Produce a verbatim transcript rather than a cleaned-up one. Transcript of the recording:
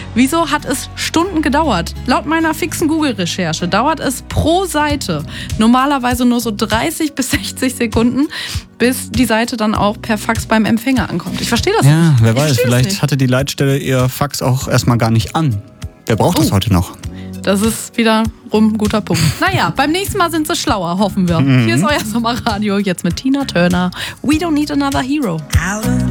Wieso hat es Stunden gedauert? Laut meiner fixen Google-Recherche dauert es pro Seite normalerweise nur so dreißig bis sechzig Sekunden, bis die Seite dann auch per Fax beim Empfänger ankommt. Ich verstehe das ja, nicht. Wer Ich weiß, vielleicht nicht. hatte die Leitstelle ihr Fax auch erstmal gar nicht an. Wer braucht Oh. das heute noch? Das ist wiederum ein guter Punkt. Naja, beim nächsten Mal sind sie schlauer, hoffen wir. Mhm. Hier ist euer Sommerradio, jetzt mit Tina Turner. We don't need another hero.